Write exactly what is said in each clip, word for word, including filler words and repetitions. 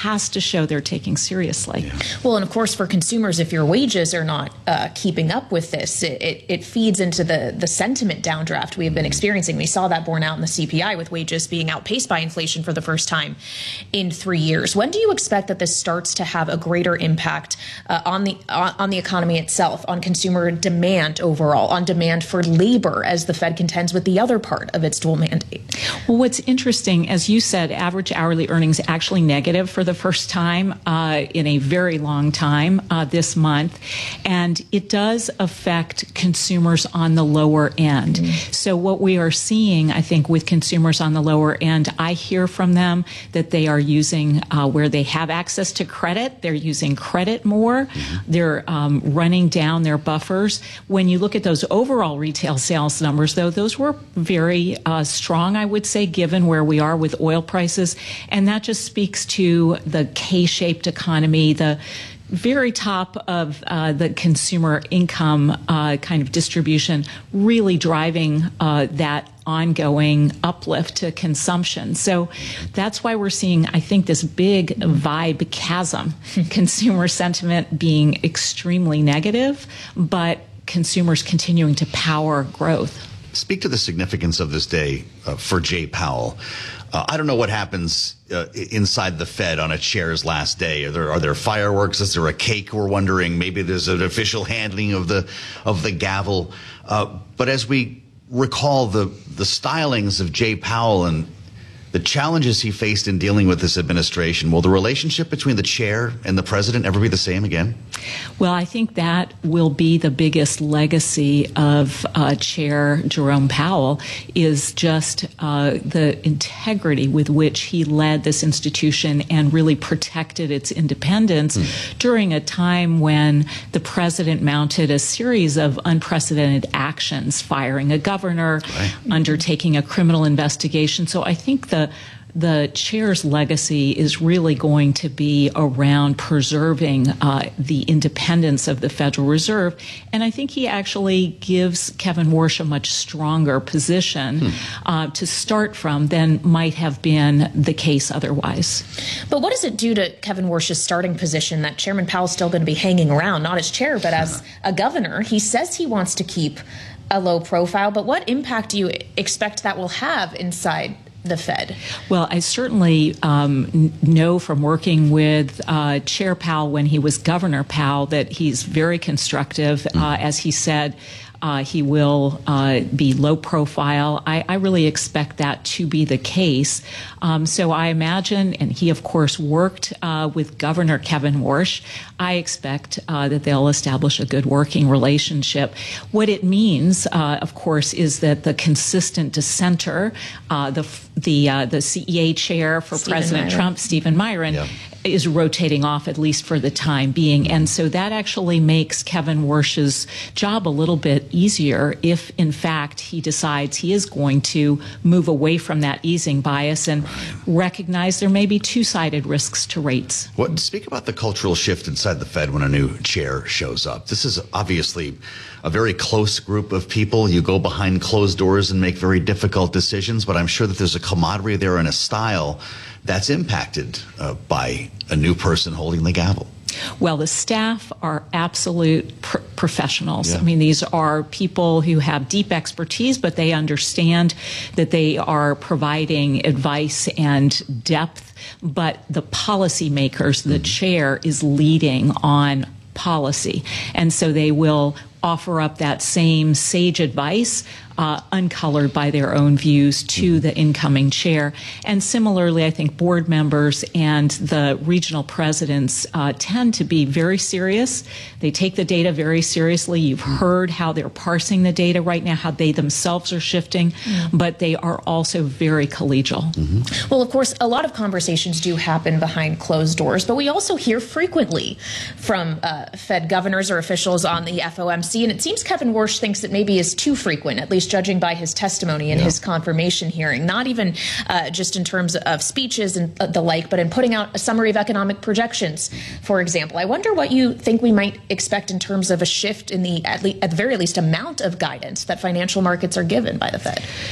has to show they're taking seriously. Yeah. Well, and of course, for consumers, if your wages are not uh, keeping up with this, it, it, it feeds into the, the sentiment downdraft we have been experiencing. We saw that borne out in the C P I with wages being outpaced by inflation for the first time in three years. When do you expect that this starts to have a greater impact uh, on the on, on the economy itself, on consumer demand overall, on demand for labor as the Fed contends with the other part of its dual mandate? Well, what's interesting, as you said, average hourly earnings actually negative for the first time uh, in a very long time uh, this month, and it does affect consumers on the lower end. Mm-hmm. So what we are seeing, I think, with consumers on the lower end, I hear from them that they are using, uh, where they have access to credit, they're using credit more, mm-hmm. they're um, running down their buffers. When you look at those overall retail sales numbers, though, those were very uh, strong, I would say, given where we are with oil prices. And that just speaks to the K-shaped economy, the very top of uh, the consumer income uh, kind of distribution, really driving uh, that ongoing uplift to consumption. So that's why we're seeing, I think, this big vibe chasm, consumer sentiment being extremely negative, but consumers continuing to power growth. Speak to the significance of this day uh, for Jay Powell. Uh, I don't know what happens uh, inside the Fed on a chair's last day. Are there are there fireworks? Is there a cake? We're wondering. Maybe there's an official handling of the of the gavel. Uh, but as we recall the the stylings of Jay Powell and the challenges he faced in dealing with this administration, will the relationship between the chair and the president ever be the same again? Well, I think that will be the biggest legacy of uh, Chair Jerome Powell, is just uh, the integrity with which he led this institution and really protected its independence mm. during a time when the president mounted a series of unprecedented actions, firing a governor, right. undertaking a criminal investigation. So I think the The chair's legacy is really going to be around preserving uh, the independence of the Federal Reserve. And I think he actually gives Kevin Warsh a much stronger position hmm. uh, to start from than might have been the case otherwise. But what does it do to Kevin Warsh's starting position that Chairman Powell's still going to be hanging around, not as chair, but as a governor? He says he wants to keep a low profile, but what impact do you expect that will have inside the Fed? Well, I certainly um, know from working with uh, Chair Powell when he was Governor Powell that he's very constructive. Uh, as he said, Uh, he will uh, be low profile. I, I really expect that to be the case. Um, so I imagine, and he of course worked uh, with Governor Kevin Warsh, I expect uh, that they'll establish a good working relationship. What it means, uh, of course, is that the consistent dissenter, uh, the the uh, the C E A chair for Stephen President Miron. Trump, Stephen Miron, yeah. is rotating off, at least for the time being. And so that actually makes Kevin Warsh's job a little bit easier if, in fact, he decides he is going to move away from that easing bias and recognize there may be two-sided risks to rates. What, speak about the cultural shift inside the Fed when a new chair shows up. This is obviously a very close group of people. You go behind closed doors and make very difficult decisions, but I'm sure that there's a camaraderie there and a style that's impacted uh, by a new person holding the gavel. Well, the staff are absolute pr- professionals. Yeah. I mean, these are people who have deep expertise, but they understand that they are providing advice and depth. But the policymakers, the mm-hmm. chair is leading on policy. And so they will offer up that same sage advice, uh, uncolored by their own views, to the incoming chair. And similarly, I think board members and the regional presidents uh, tend to be very serious. They take the data very seriously. You've heard how they're parsing the data right now, how they themselves are shifting, mm-hmm. but they are also very collegial. Mm-hmm. Well, of course, a lot of conversations do happen behind closed doors, but we also hear frequently from uh, Fed governors or officials on the F O M C, and it seems Kevin Warsh thinks it maybe is too frequent, at least judging by his testimony in yeah. his confirmation hearing, not even uh, just in terms of speeches and uh, the like, but in putting out a summary of economic projections, for example. I wonder what you think we might expect in terms of a shift in the, at, le- at the very least, amount of guidance that financial markets are given by the Fed.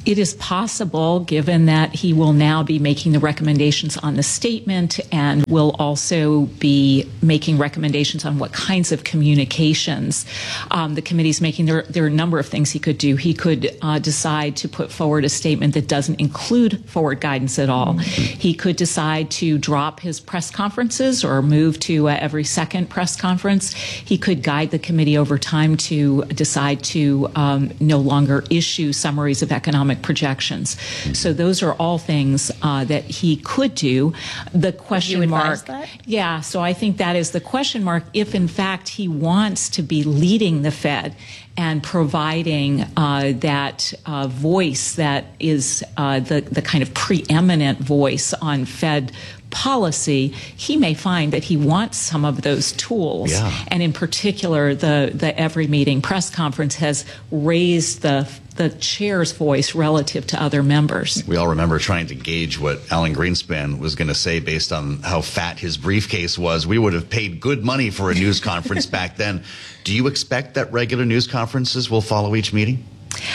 It is possible, given that he will now be making the recommendations on the statement and will also be making recommendations on what kinds of communications um, the committee's making. There, there are a number of things he could do. He could uh, decide to put forward a statement that doesn't include forward guidance at all. Mm-hmm. He could decide to drop his press conferences or move to uh, every second press conference. He could guide the committee over time to decide to um, no longer issue summaries of economic projections. So those are all things uh, that he could do. The question you mark, that? yeah. So I think that is the question mark. If in fact he wants to be leading the Fed and providing uh, that uh, voice that is uh, the the kind of preeminent voice on Fed policy, he may find that he wants some of those tools. Yeah. And in particular, the the every meeting press conference has raised the the chair's voice relative to other members. We all remember trying to gauge what Alan Greenspan was going to say based on how fat his briefcase was. We would have paid good money for a news conference back then. Do you expect that regular news conferences will follow each meeting?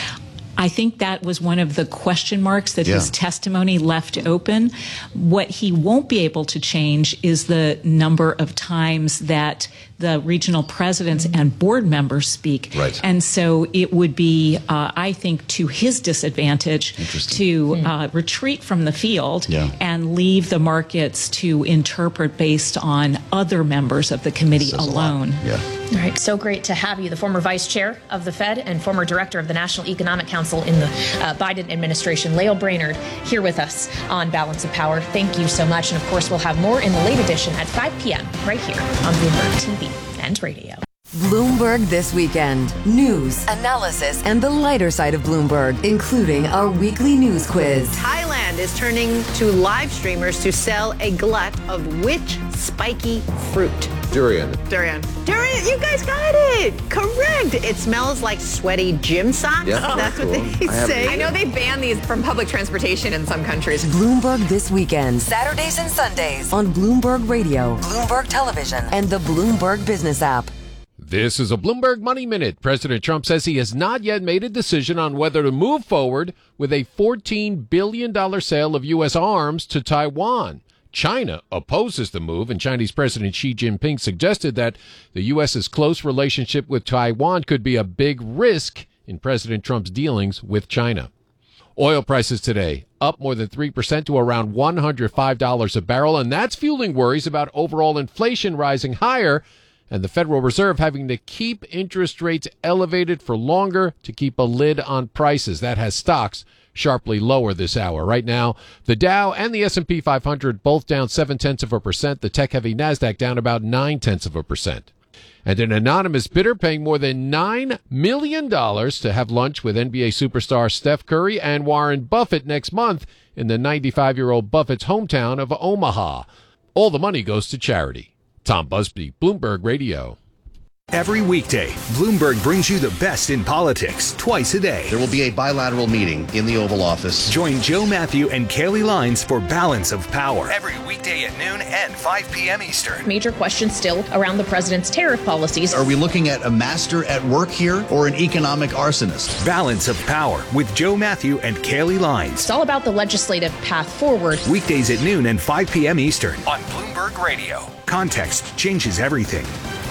I think that was one of the question marks that Yeah. his testimony left open. What he won't be able to change is the number of times that the regional presidents and board members speak. Right. And so it would be, uh, I think, to his disadvantage to uh, retreat from the field Yeah. and leave the markets to interpret based on other members of the committee Says a lot. alone. Yeah. All right, so great to have you, the former vice chair of the Fed and former director of the National Economic Council in the uh, Biden administration, Lael Brainard, here with us on Balance of Power. Thank you so much. And of course, we'll have more in the late edition at five p.m. right here on Bloomberg T V and radio. Bloomberg This Weekend. News, analysis, and the lighter side of Bloomberg, including our weekly news quiz. Thailand is turning to live streamers to sell a glut of which spiky fruit? Durian. Durian. Durian, you guys got it. Correct. It smells like sweaty gym socks. Yeah, That's cool. what they I have- say. I know they ban these from public transportation in some countries. Bloomberg This Weekend. Saturdays and Sundays on Bloomberg Radio, Bloomberg Television, and the Bloomberg Business app. This is a Bloomberg Money Minute. President Trump says he has not yet made a decision on whether to move forward with a fourteen billion dollars sale of U S arms to Taiwan. China opposes the move, and Chinese President Xi Jinping suggested that the U S's close relationship with Taiwan could be a big risk in President Trump's dealings with China. Oil prices today up more than three percent to around one hundred five dollars a barrel, and that's fueling worries about overall inflation rising higher and the Federal Reserve having to keep interest rates elevated for longer to keep a lid on prices. That has stocks sharply lower this hour. Right now, the Dow and the S and P five hundred both down seven-tenths of a percent. The tech-heavy NASDAQ down about nine-tenths of a percent. And an anonymous bidder paying more than nine million dollars to have lunch with N B A superstar Steph Curry and Warren Buffett next month in the ninety-five-year-old Buffett's hometown of Omaha. All the money goes to charity. Tom Busby, Bloomberg Radio. Every weekday, Bloomberg brings you the best in politics twice a day. There will be a bilateral meeting in the Oval Office. Join Joe Matthew and Kaylee Lines for Balance of Power every weekday at noon and five p.m. Eastern. Major questions still around the president's tariff policies. Are we looking at a master at work here or an economic arsonist? Balance of Power with Joe Matthew and Kaylee Lines. It's all about the legislative path forward. Weekdays at noon and five p.m. Eastern on Bloomberg Radio. Context changes everything.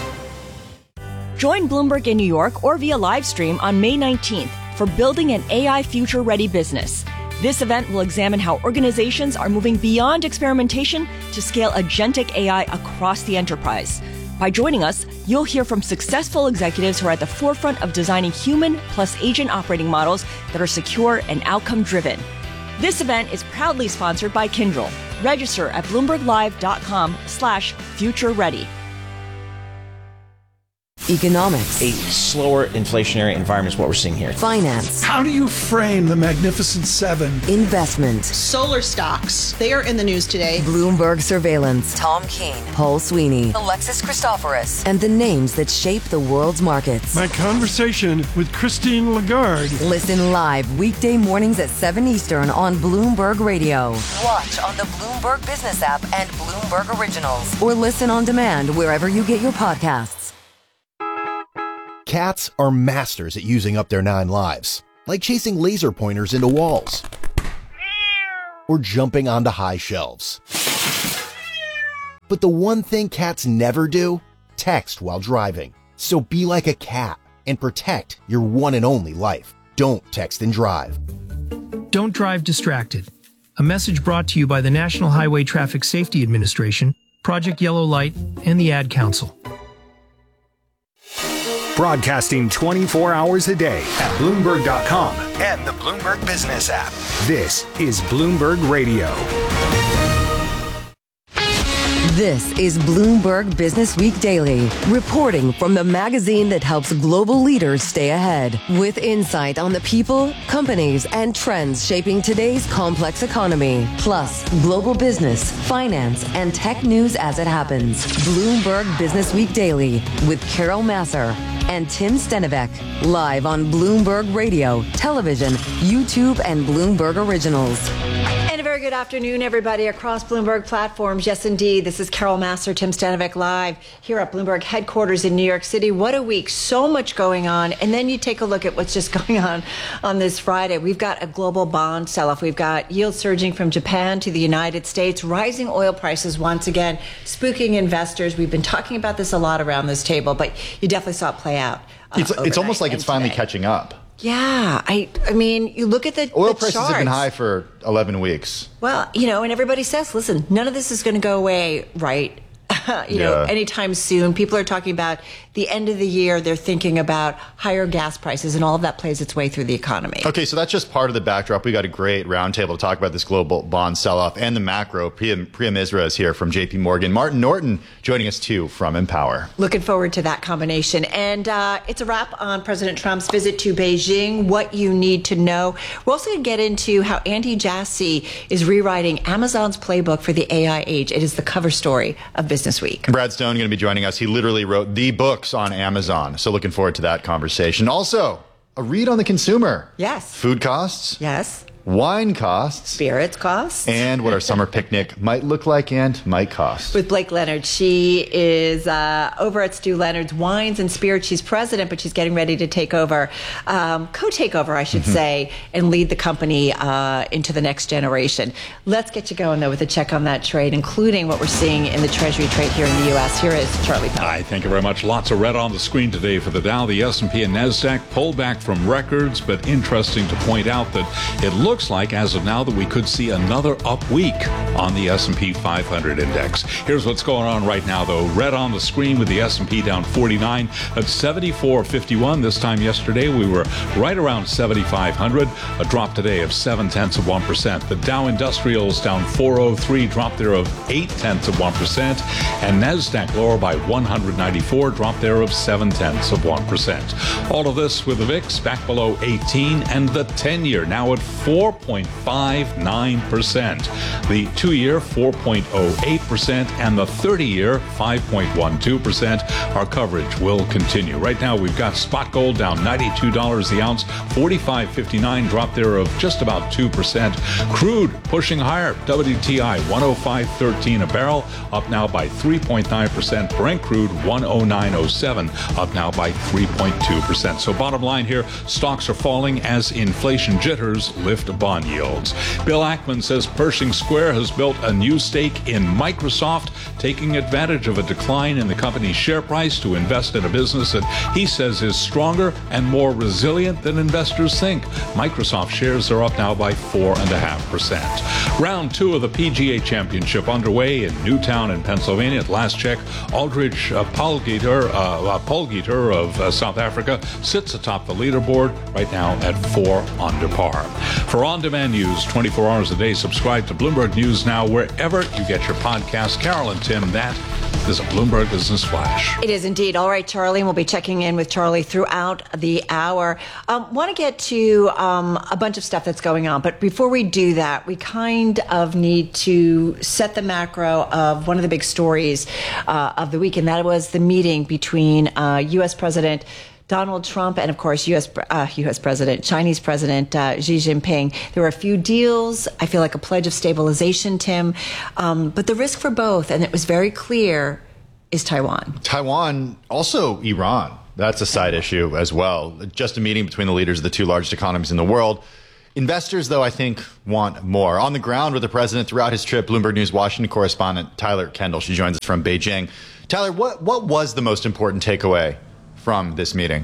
Join Bloomberg in New York or via live stream on May nineteenth for Building an A I Future-Ready Business. This event will examine how organizations are moving beyond experimentation to scale agentic A I across the enterprise. By joining us, you'll hear from successful executives who are at the forefront of designing human plus agent operating models that are secure and outcome-driven. This event is proudly sponsored by Kyndryl. Register at bloomberglive.com slash future ready. Economics. A slower inflationary environment is what we're seeing here. Finance. How do you frame the Magnificent Seven? Investment. Solar stocks. They are in the news today. Bloomberg Surveillance. Tom Keene. Paul Sweeney. Alexis Christoforous. And the names that shape the world's markets. My conversation with Christine Lagarde. Listen live weekday mornings at seven Eastern on Bloomberg Radio. Watch on the Bloomberg Business app and Bloomberg Originals. Or listen on demand wherever you get your podcasts. Cats are masters at using up their nine lives. like chasing laser pointers into walls or jumping onto high shelves. But the one thing cats never do? Text while driving. So be like a cat and protect your one and only life. Don't text and drive. Don't drive distracted. A message brought to you by the National Highway Traffic Safety Administration, Project Yellow Light, and the Ad Council. Broadcasting twenty-four hours a day at Bloomberg dot com and the Bloomberg Business app. This is Bloomberg Radio. This is Bloomberg Business Week Daily, reporting from the magazine that helps global leaders stay ahead, with insight on the people, companies, and trends shaping today's complex economy, plus global business, finance, and tech news as it happens. Bloomberg Business Week Daily with Carol Massar and Tim Stenovec, live on Bloomberg Radio, television, YouTube, and Bloomberg Originals. And a very good afternoon, everybody, across Bloomberg platforms. Yes, indeed. This is Carol Massar, Tim Stenovec, live here at Bloomberg headquarters in New York City. What a week. So much going on. And then you take a look at what's just going on on this Friday. We've got a global bond sell-off. We've got yields surging from Japan to the United States, rising oil prices once again, spooking investors. We've been talking about this a lot around this table, but you definitely saw it play out. Uh, it's, it's almost like it's finally today. catching up. Yeah, I I mean, you look at the oil the prices charts. have been high for eleven weeks. Well, you know, and everybody says, listen, none of this is going to go away, right? you know, Yeah. anytime soon. People are talking about the end of the year. They're thinking about higher gas prices, and all of that plays its way through the economy. Okay, so that's just part of the backdrop. We got a great roundtable to talk about this global bond sell-off and the macro. Priya, Priya Misra is here from J P Morgan. Martin Norton joining us too from Empower. Looking forward to that combination. And uh, it's a wrap on President Trump's visit to Beijing, what you need to know. We're also going to get into how Andy Jassy is rewriting Amazon's playbook for the A I age. It is the cover story of Business Week. Brad Stone going to be joining us. He literally wrote the books on Amazon. So looking forward to that conversation. Also, a read on the consumer. Yes. Food costs. Yes. Wine costs. Spirits costs. And what our summer picnic might look like and might cost. With Blake Leonard. She is uh, over at Stu Leonard's Wines and Spirits. She's president, but she's getting ready to take over, um, co-take over, I should mm-hmm. say, and lead the company uh, into the next generation. Let's get you going, though, with a check on that trade, including what we're seeing in the Treasury trade here in the U S. Here is Charlie Powell. Hi, thank you very much. Lots of red on the screen today for the Dow, the S and P, and NASDAQ. Pulled back from records, but interesting to point out that it looks like, as of now, that we could see another up week on the S and P five hundred index. Here's what's going on right now, though. Red on the screen with the S and P down forty-nine at seventy-four fifty-one. This time yesterday, we were right around seventy-five hundred, a drop today of seven tenths of one percent. The Dow Industrials down four oh three, drop there of eight tenths of one percent. And NASDAQ lower by one hundred ninety-four, drop there of seven tenths of one percent. All of this with the V I X back below eighteen, and the ten-year now at four point five nine percent. The two-year four point oh eight percent, and the thirty-year five point one two percent. Our coverage will continue. Right now, we've got spot gold down ninety-two dollars the ounce, forty-five fifty-nine, drop there of just about two percent. Crude pushing higher, W T I one oh five thirteen a barrel, up now by three point nine percent. Brent crude one oh nine oh seven, up now by three point two percent. So bottom line here, stocks are falling as inflation jitters lift bond yields. Bill Ackman says Pershing Square has built a new stake in Microsoft, taking advantage of a decline in the company's share price to invest in a business that he says is stronger and more resilient than investors think. Microsoft shares are up now by four point five percent. Round two of the P G A Championship underway in Newtown in Pennsylvania. At last check, Aldrich uh, Polgieter, uh, uh, Polgieter of uh, South Africa sits atop the leaderboard right now at four under par. For on-demand news twenty-four hours a day, subscribe to Bloomberg News Now wherever you get your podcasts. Carol and Tim, that is a Bloomberg Business Flash. It is indeed. All right, Charlie, and we'll be checking in with Charlie throughout the hour. Um, want to get to um, a bunch of stuff that's going on, but before we do that, we kind of need to set the macro of one of the big stories uh, of the week, and that was the meeting between uh, U S President Donald Trump and, of course, U S Uh, U S President, Chinese President uh, Xi Jinping. There were a few deals. I feel like a pledge of stabilization, Tim. Um, but the risk for both, and it was very clear, is Taiwan. Taiwan, also Iran. That's a side issue as well. Just a meeting between the leaders of the two largest economies in the world. Investors, though, I think, want more. On the ground with the president throughout his trip, Bloomberg News Washington correspondent Tyler Kendall. She joins us from Beijing. Tyler, what, what was the most important takeaway from this meeting?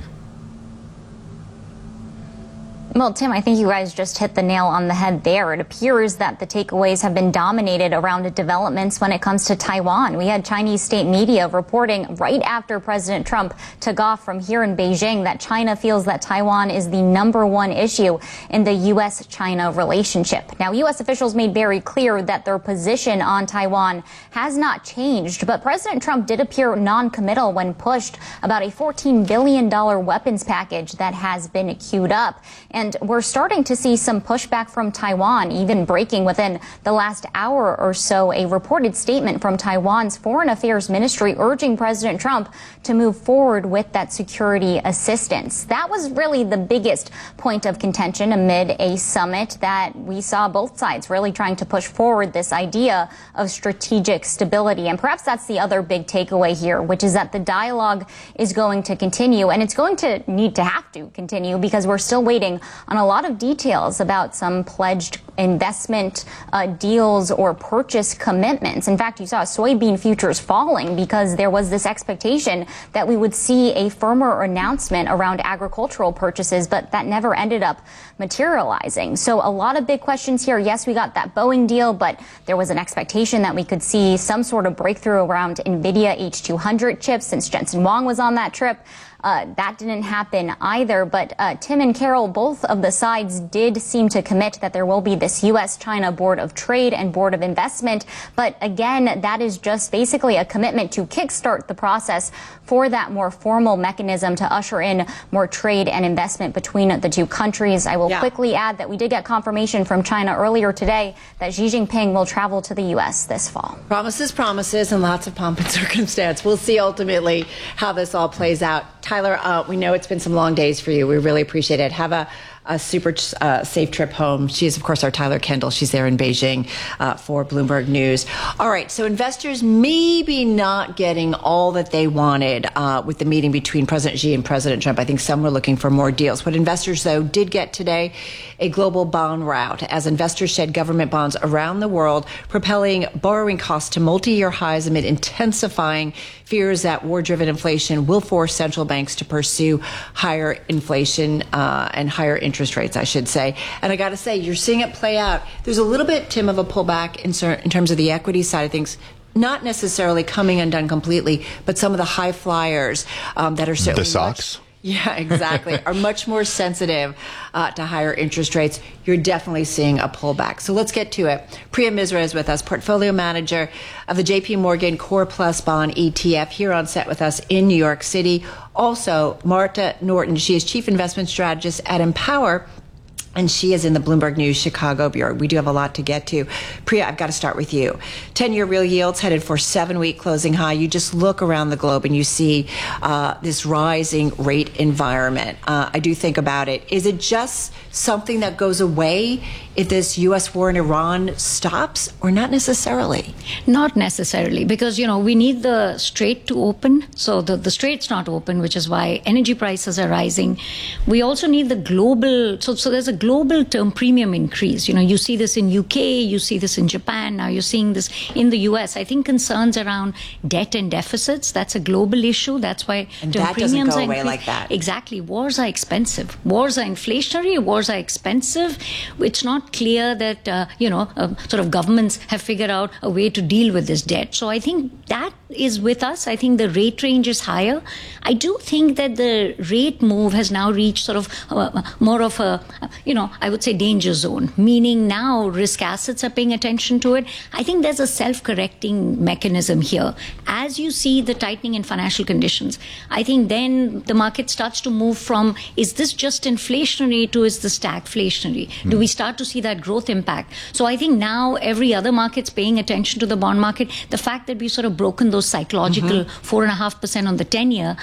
Well, Tim, I think you guys just hit the nail on the head there. It appears that the takeaways have been dominated around developments when it comes to Taiwan. We had Chinese state media reporting right after President Trump took off from here in Beijing that China feels that Taiwan is the number one issue in the U S China relationship. Now, U S officials made very clear that their position on Taiwan has not changed, but President Trump did appear non-committal when pushed about a fourteen billion dollars weapons package that has been queued up. And And we're starting to see some pushback from Taiwan, even breaking within the last hour or so a reported statement from Taiwan's Foreign Affairs Ministry urging President Trump to move forward with that security assistance. That was really the biggest point of contention amid a summit that we saw both sides really trying to push forward this idea of strategic stability. And perhaps that's the other big takeaway here, which is that the dialogue is going to continue, and it's going to need to have to continue because we're still waiting on a lot of details about some pledged investment uh, deals or purchase commitments. In fact, you saw soybean futures falling because there was this expectation that we would see a firmer announcement around agricultural purchases, but that never ended up materializing. So a lot of big questions here. Yes, we got that Boeing deal, but there was an expectation that we could see some sort of breakthrough around NVIDIA H two hundred chips since Jensen Huang was on that trip. Uh, that didn't happen either, but uh, Tim and Carol, both of the sides did seem to commit that there will be this U S China Board of Trade and Board of Investment. But again, that is just basically a commitment to kickstart the process for that more formal mechanism to usher in more trade and investment between the two countries. I will yeah. quickly add that we did get confirmation from China earlier today that Xi Jinping will travel to the U S this fall. Promises, promises, and lots of pomp and circumstance. We'll see ultimately how this all plays out. Tyler, uh, we know it's been some long days for you. We really appreciate it. Have a, a super uh, safe trip home. She is, of course, our Tyler Kendall. She's there in Beijing uh, for Bloomberg News. All right, so investors maybe not getting all that they wanted uh, with the meeting between President Xi and President Trump. I think some were looking for more deals. What investors, though, did get today, a global bond rout as investors shed government bonds around the world, propelling borrowing costs to multi-year highs amid intensifying fears that war-driven inflation will force central banks to pursue higher inflation uh, and higher interest rates, I should say. And I got to say, you're seeing it play out. There's a little bit, Tim, of a pullback in, in terms of the equity side of things. Not necessarily coming undone completely, but some of the high flyers um, that are certainly the stocks. Yeah, exactly. are much more sensitive uh, to higher interest rates. You're definitely seeing a pullback. So let's get to it. Priya Misra is with us, portfolio manager of the J P Morgan Core Plus Bond E T F, here on set with us in New York City. Also, Marta Norton. She is chief investment strategist at Empower, and she is in the Bloomberg News Chicago Bureau. We do have a lot to get to. Priya, I've got to start with you. ten-year real yields headed for seven-week closing high. You just look around the globe and you see uh, this rising rate environment. Uh, I do think about it. Is it just something that goes away if this U S war in Iran stops, or not necessarily? Not necessarily, because, you know, we need the Strait to open. So the, the Strait's not open, which is why energy prices are rising. We also need the global, so, so there's a global term premium increase. You know, you see this in U K, you see this in Japan, now you're seeing this in the U S. I think concerns around debt and deficits, that's a global issue. That's why and term that premiums doesn't go are away increased. like that. Exactly. Wars are expensive. Wars are inflationary. Wars are expensive. It's not clear that, uh, you know, uh, sort of governments have figured out a way to deal with this debt. So I think that is with us. I think the rate range is higher. I do think that the rate move has now reached sort of uh, more of a, you know, I would say danger zone, meaning now risk assets are paying attention to it. I think there's a self-correcting mechanism here. As you see the tightening in financial conditions, I think then the market starts to move from, is this just inflationary to is this stagflationary? Mm. Do we start to see that growth impact? So I think now every other market's paying attention to the bond market. The fact that we've sort of broken those psychological mm-hmm. four and a half percent on the ten year,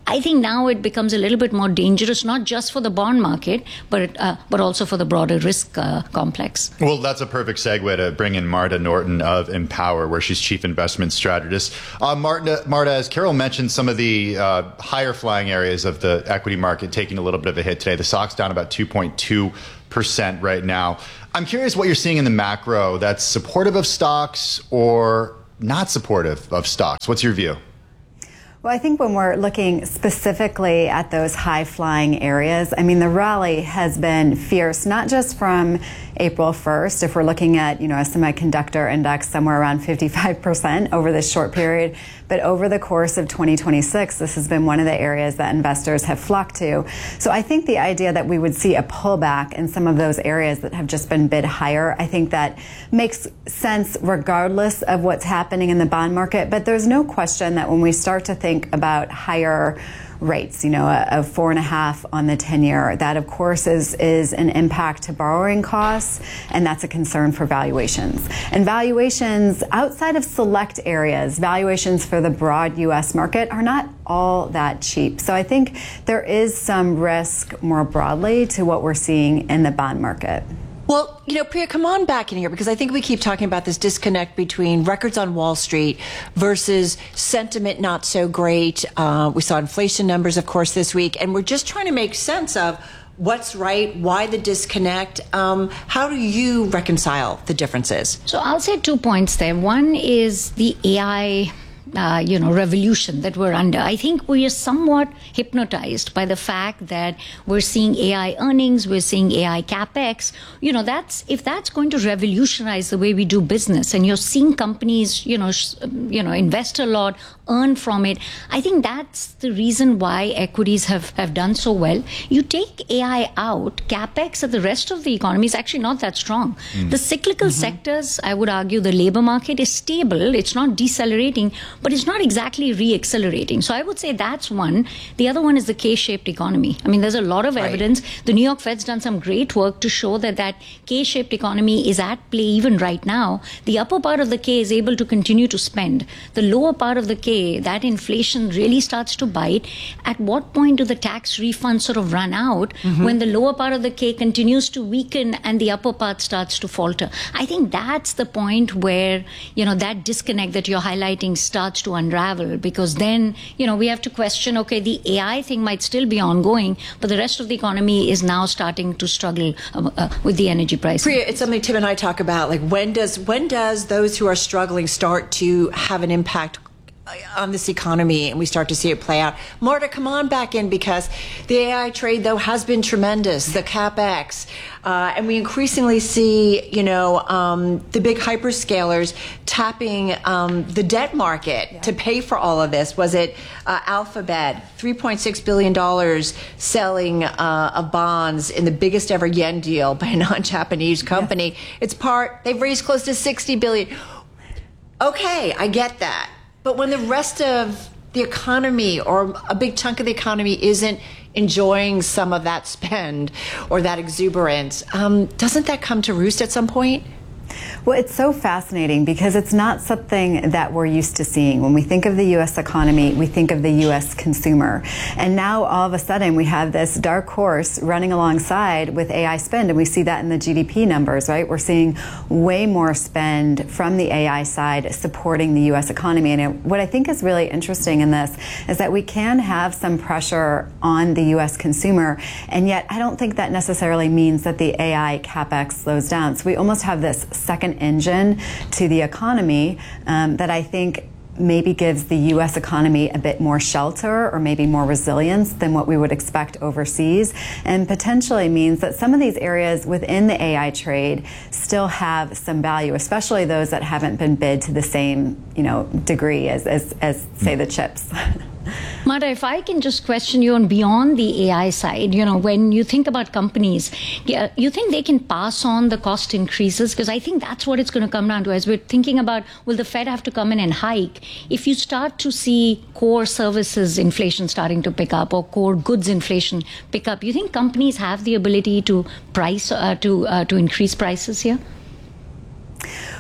I think now it becomes a little bit more dangerous, not just for the bond market, but uh, but also for the broader risk uh, complex. Well, that's a perfect segue to bring in Marta Norton of Empower, where she's chief investment strategist. Uh, Marta, Marta, as Carol mentioned, some of the uh, higher flying areas of the equity market taking a little bit of a hit today. The stock's down about two point two percent right now. I'm curious what you're seeing in the macro that's supportive of stocks or not supportive of stocks. What's your view? Well, I think when we're looking specifically at those high-flying areas, I mean, the rally has been fierce, not just from April first. If we're looking at, you know, a semiconductor index somewhere around fifty-five percent over this short period, but over the course of twenty twenty-six, this has been one of the areas that investors have flocked to. So I think the idea that we would see a pullback in some of those areas that have just been bid higher, I think that makes sense regardless of what's happening in the bond market. But there's no question that when we start to think about higher rates, you know, a, a four and a half on the ten year, that of course is is an impact to borrowing costs, and that's a concern for valuations. And valuations outside of select areas, valuations for the broad U S market are not all that cheap. So I think there is some risk more broadly to what we're seeing in the bond market. Well, you know, Priya, come on back in here, because I think we keep talking about this disconnect between records on Wall Street versus sentiment not so great. Uh, we saw inflation numbers, of course, this week, and we're just trying to make sense of what's right, why the disconnect. Um, how do you reconcile the differences? So I'll say two points there. One is the A I Uh, you know, revolution that we're under. I think we are somewhat hypnotized by the fact that we're seeing A I earnings, we're seeing A I capex. You know, that's if that's going to revolutionize the way we do business, and you're seeing companies, you know, sh- you know, invest a lot, earn from it. I think that's the reason why equities have, have done so well. You take A I out, capex of the rest of the economy is actually not that strong. Mm. The cyclical mm-hmm. sectors, I would argue, the labor market is stable. It's not decelerating, but it's not exactly re-accelerating. So I would say that's one. The other one is the K-shaped economy. I mean, there's a lot of right. evidence. The New York Fed's done some great work to show that that K-shaped economy is at play even right now. The upper part of the K is able to continue to spend. The lower part of the K, that inflation really starts to bite. At what point do the tax refunds sort of run out mm-hmm. when the lower part of the K continues to weaken and the upper part starts to falter? I think that's the point where, you know, that disconnect that you're highlighting starts to unravel, because then, you know, we have to question, okay, the A I thing might still be ongoing, but the rest of the economy is now starting to struggle uh, uh, with the energy prices. Priya, it's something Tim and I talk about, like when does when does those who are struggling start to have an impact on this economy, and we start to see it play out. Marta, come on back in, because the A I trade, though, has been tremendous, the CapEx, uh, and we increasingly see, you know, um, the big hyperscalers tapping um, the debt market yeah. to pay for all of this. Was it uh, Alphabet, three point six billion dollars selling uh, of bonds in the biggest ever yen deal by a non-Japanese company? Yeah. It's part, they've raised close to sixty billion dollars. Okay, I get that. But when the rest of the economy, or a big chunk of the economy, isn't enjoying some of that spend or that exuberance, um, doesn't that come to roost at some point? Well, it's so fascinating because it's not something that we're used to seeing. When we think of the U S economy, we think of the U S consumer. And now all of a sudden we have this dark horse running alongside with A I spend, and we see that in the G D P numbers, right? We're seeing way more spend from the A I side supporting the U S economy. And it, what I think is really interesting in this is that we can have some pressure on the U S consumer, and yet I don't think that necessarily means that the A I capex slows down. So we almost have this second engine to the economy um, that I think maybe gives the U S economy a bit more shelter or maybe more resilience than what we would expect overseas, and potentially means that some of these areas within the A I trade still have some value, especially those that haven't been bid to the same, you know, degree as, as, as say, the chips. Marta, if I can just question you on beyond the A I side, you know, when you think about companies, you think they can pass on the cost increases? Because I think that's what it's going to come down to. As we're thinking about, will the Fed have to come in and hike? If you start to see core services inflation starting to pick up, or core goods inflation pick up, you think companies have the ability to price, uh, to uh, to increase prices here?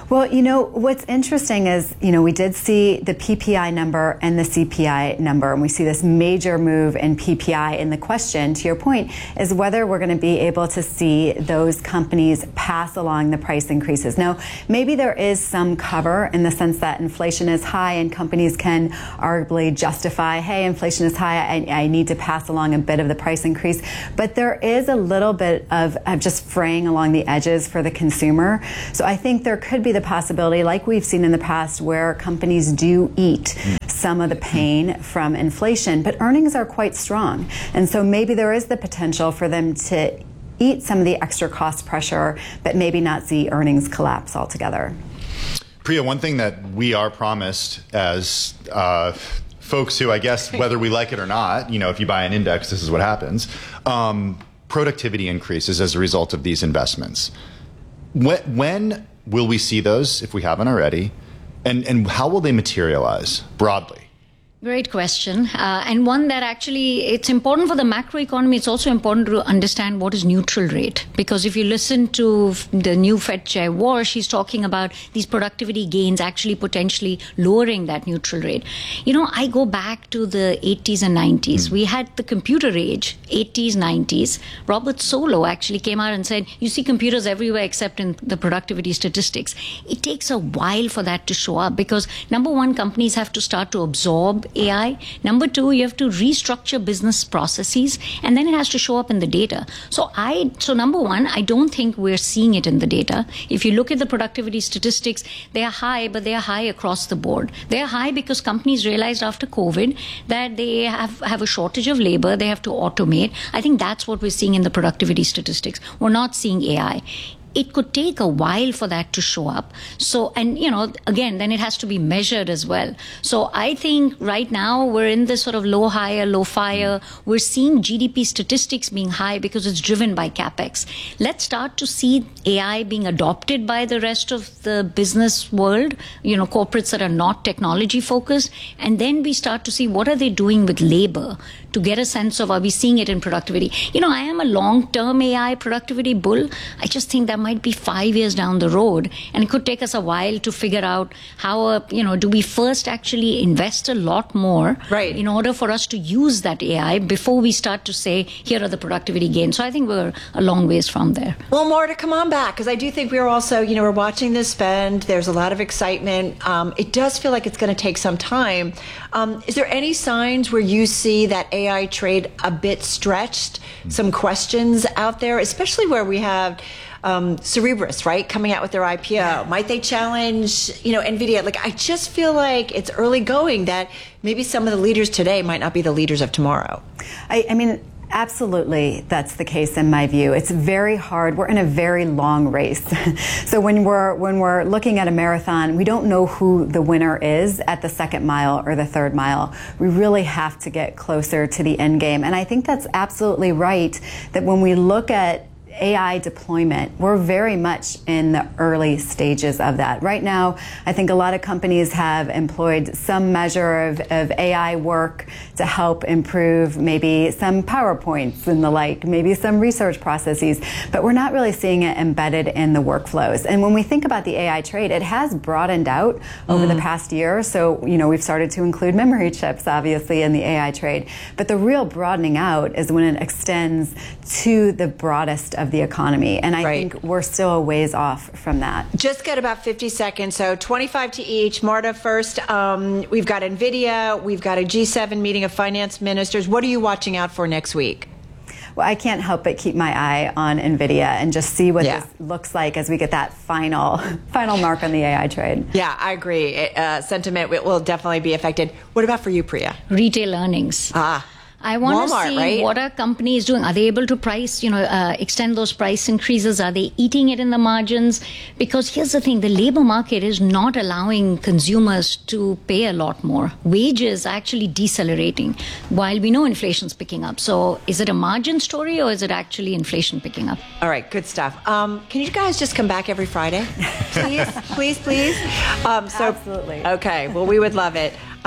Well, you know, what's interesting is, you know, we did see the P P I number and the C P I number, and we see this major move in P P I. And the question, to your point, is whether we're going to be able to see those companies pass along the price increases. Now, maybe there is some cover in the sense that inflation is high and companies can arguably justify, hey, inflation is high, I, I need to pass along a bit of the price increase. But there is a little bit of, of just fraying along the edges for the consumer. So I think there could be the possibility, like we've seen in the past, where companies do eat some of the pain from inflation, but earnings are quite strong. And so maybe there is the potential for them to eat some of the extra cost pressure, but maybe not see earnings collapse altogether. Priya, one thing that we are promised as uh, folks who, I guess, whether we like it or not, you know, if you buy an index, this is what happens. Um, productivity increases as a result of these investments. When, when will we see those, if we haven't already, and, and how will they materialize broadly? Great question. Uh, and one that actually, it's important for the macroeconomy. It's also important to understand what is neutral rate. Because if you listen to the new Fed Chair Walsh, she's talking about these productivity gains actually potentially lowering that neutral rate. You know, I go back to the eighties and nineties. Mm. We had the computer age, eighties, nineties. Robert Solow actually came out and said, you see computers everywhere except in the productivity statistics. It takes a while for that to show up because, number one, companies have to start to absorb A I. Number two, you have to restructure business processes, and then it has to show up in the data. So I, so number one, I don't think we're seeing it in the data. If you look at the productivity statistics, they are high, but they are high across the board. They are high because companies realized after COVID that they have, have a shortage of labor, they have to automate. I think that's what we're seeing in the productivity statistics. We're not seeing A I. It could take a while for that to show up. So, and, you know, again, then it has to be measured as well. So I think right now we're in this sort of low hire, low fire. We're seeing G D P statistics being high because it's driven by CapEx. Let's start to see A I being adopted by the rest of the business world, you know, corporates that are not technology focused. And then we start to see what are they doing with labor to get a sense of, are we seeing it in productivity? You know, I am a long-term A I productivity bull. I just think that might be five years down the road. And it could take us a while to figure out how, uh, you know, do we first actually invest a lot more right. in order for us to use that A I before we start to say, here are the productivity gains. So I think we're a long ways from there. Well, Marta, come on back, because I do think we're also, you know, we're watching this spend. There's a lot of excitement. Um, it does feel like it's going to take some time. Um, is there any signs where you see that A I trade a bit stretched? Some questions out there, especially where we have um, Cerebras, right, coming out with their I P O. Might they challenge, you know, NVIDIA? Like, I just feel like it's early going that maybe some of the leaders today might not be the leaders of tomorrow. I, I mean, absolutely, that's the case in my view. It's very hard. We're in a very long race. So when we're when we're looking at a marathon, we don't know who the winner is at the second mile or the third mile. We really have to get closer to the end game. And I think that's absolutely right, that when we look at A I deployment, we're very much in the early stages of that. Right now, I think a lot of companies have employed some measure of, of A I work to help improve maybe some PowerPoints and the like, maybe some research processes, but we're not really seeing it embedded in the workflows. And when we think about the A I trade, it has broadened out over mm. the past year. So, you know, we've started to include memory chips, obviously, in the A I trade. But the real broadening out is when it extends to the broadest of the economy. And I right. think we're still a ways off from that. Just got about fifty seconds, so twenty-five to each. Marta, first, um, we've got NVIDIA, we've got a G seven meeting of finance ministers. What are you watching out for next week? Well, I can't help but keep my eye on NVIDIA and just see what yeah. this looks like as we get that final final mark on the A I trade. Yeah, I agree. Uh, sentiment will definitely be affected. What about for you, Priya? Retail earnings. Ah. I want Walmart, to see right? what are companies doing. Are they able to price, you know, uh, extend those price increases? Are they eating it in the margins? Because here's the thing, the labor market is not allowing consumers to pay a lot more. Wages are actually decelerating while we know inflation's picking up. So is it a margin story or is it actually inflation picking up? All right, good stuff. Um, can you guys just come back every Friday? Please, please, please. Um, so, Absolutely. Okay, well, we would love it.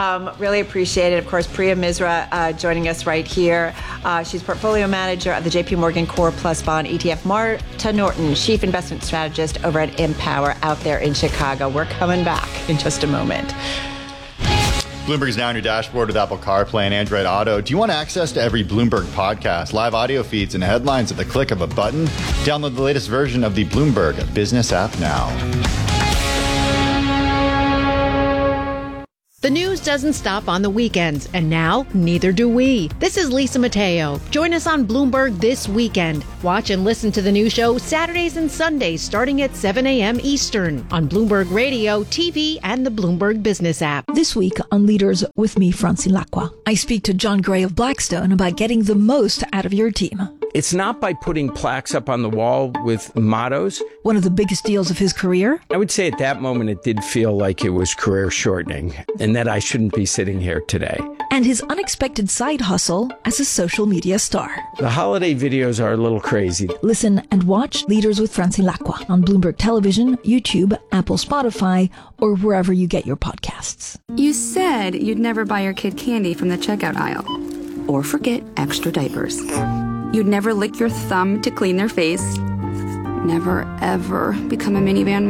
Um, really appreciate it. Of course, Priya Misra uh, joining us right here. Uh, she's portfolio manager of the J P Morgan Core Plus Bond E T F. Marta Norton, chief investment strategist over at Empower out there in Chicago. We're coming back in just a moment. Bloomberg is now on your dashboard with Apple CarPlay and Android Auto. Do you want access to every Bloomberg podcast, live audio feeds, and headlines at the click of a button? Download the latest version of the Bloomberg Business app now. The news doesn't stop on the weekends, and now neither do we. This is Lisa Mateo. Join us on Bloomberg this weekend. Watch and listen to the new show Saturdays and Sundays starting at seven a.m. Eastern on Bloomberg Radio, T V, and the Bloomberg Business app. This week on Leaders with me, Francine Lacqua, I speak to John Gray of Blackstone about getting the most out of your team. It's not by putting plaques up on the wall with mottos. One of the biggest deals of his career? I would say at that moment it did feel like it was career shortening and that I shouldn't be sitting here today. And his unexpected side hustle as a social media star. The holiday videos are a little crazy. Listen and watch Leaders with Francine Lacqua on Bloomberg Television, YouTube, Apple, Spotify, or wherever you get your podcasts. You said you'd never buy your kid candy from the checkout aisle or forget extra diapers. You'd never lick your thumb to clean their face. Never, ever become a minivan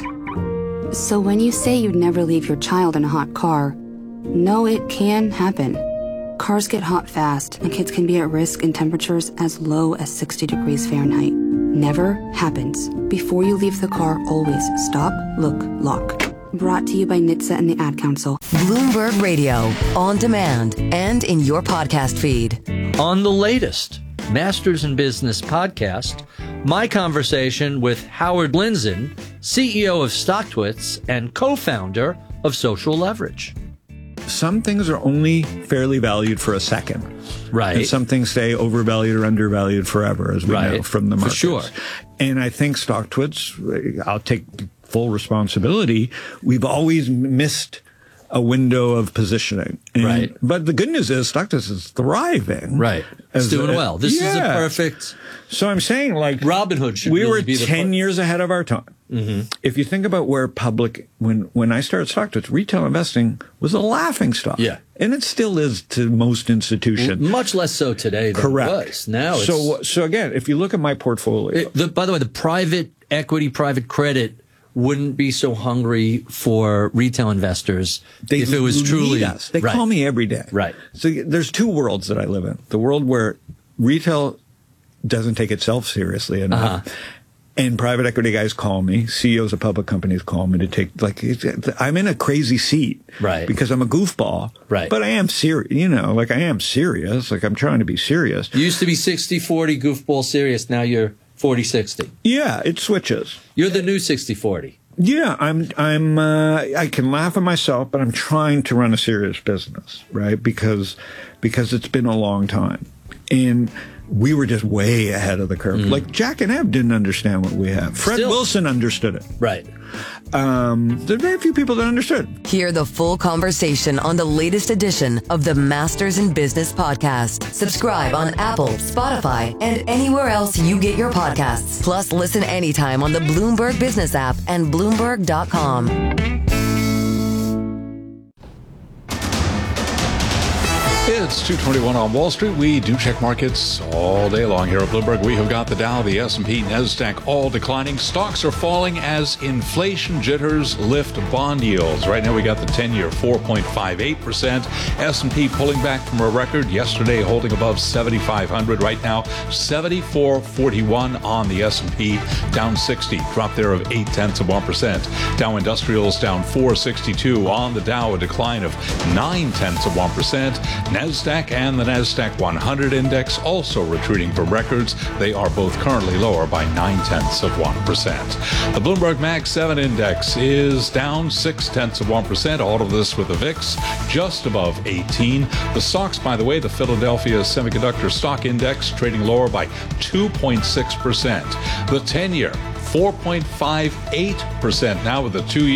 mom. So when you say you'd never leave your child in a hot car, know it can happen. Cars get hot fast, and kids can be at risk in temperatures as low as sixty degrees Fahrenheit. Never happens. Before you leave the car, always stop, look, lock. Brought to you by N H T S A and the Ad Council. Bloomberg Radio, on demand and in your podcast feed. On the latest Masters in Business podcast, my conversation with Howard Lindzen, C E O of StockTwits and co-founder of Social Leverage. Some things are only fairly valued for a second. Right. And some things stay overvalued or undervalued forever, as we right. know from the markets. For sure. And I think StockTwits, I'll take full responsibility, we've always missed a window of positioning. And, right. But the good news is StockTwits is thriving. Right. It's doing a, well. This yeah. is a perfect. So I'm saying, like, Robinhood should we really were be the ten part. years ahead of our time. Mm-hmm. If you think about where public, when, when I started StockTwits, retail investing was a laughing stock. Yeah. And it still is to most institutions. Much less so today than Correct. it was. Now it's. So, so again, if you look at my portfolio. It, the, by the way, the private equity, private credit wouldn't be so hungry for retail investors they if it was truly us. They right. call me every day. Right. So there's two worlds that I live in. The world where retail doesn't take itself seriously enough. Uh-huh. And private equity guys call me, C E Os of public companies call me to take, like, I'm in a crazy seat. Right. Because I'm a goofball. Right. But I am serious, you know, like I am serious. Like I'm trying to be serious. You used to be sixty forty goofball serious. Now you're forty sixty. Yeah, it switches. You're the new sixty forty. Yeah, I'm, I'm, uh, I can laugh at myself, but I'm trying to run a serious business, right? Because, because it's been a long time. And we were just way ahead of the curve. Mm. Like Jack and Eb didn't understand what we have. Fred Still. Wilson understood it. Right. Um, there are very few people that understood. Hear the full conversation on the latest edition of the Masters in Business podcast. Subscribe on Apple, Spotify, and anywhere else you get your podcasts. Plus, listen anytime on the Bloomberg Business app and Bloomberg dot com. It's two twenty-one on Wall Street. We do check markets all day long here at Bloomberg. We have got the Dow, the S and P, NASDAQ all declining. Stocks are falling as inflation jitters lift bond yields. Right now we got the ten-year four point five eight percent. S and P pulling back from a record yesterday, holding above seventy-five hundred. Right now seventy-four forty-one on the S and P, down sixty. Drop there of eight tenths of one percent. Dow Industrials down four sixty-two on the Dow, a decline of nine tenths of one percent. NASDAQ and the NASDAQ one hundred index also retreating from records. They are both currently lower by nine tenths of one percent. The Bloomberg Mag seven index is down six tenths of one percent. All of this with the V I X just above eighteen. The stocks, by the way, the Philadelphia Semiconductor Stock Index trading lower by two point six percent. The ten-year four point five eight percent now, with the two-year